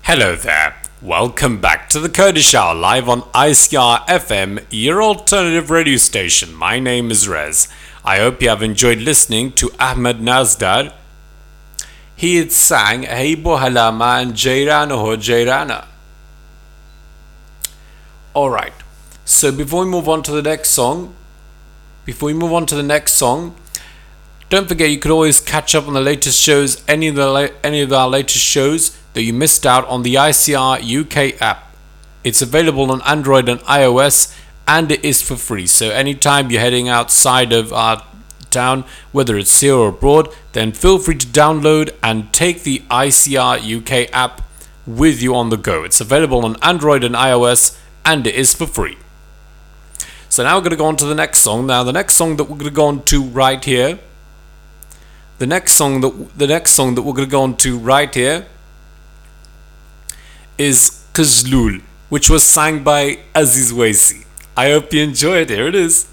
Hello there. Welcome back to the Kurdish Hour live on ICR FM, your alternative radio station. My name is Rez. I hope you have enjoyed listening to Ahmed Nazdar. He had sang Hey Bo Halama and Jayrana Ho Jayrana. Alright, so before we move on to the next song, don't forget you could always catch up on the latest shows, any of our latest shows that you missed out on the ICR UK app. It's available on Android and iOS, and it is for free. So anytime you're heading outside of our town, whether it's here or abroad, then feel free to download and take the ICR UK app with you on the go. It's available on Android and iOS, and it is for free. So now we're going to go on to the next song. Now the next song that we're going to go on to right here, the next song that we're going to go on to right here is Kazlul, which was sang by Aziz Waisi. I hope you enjoy it. Here it is.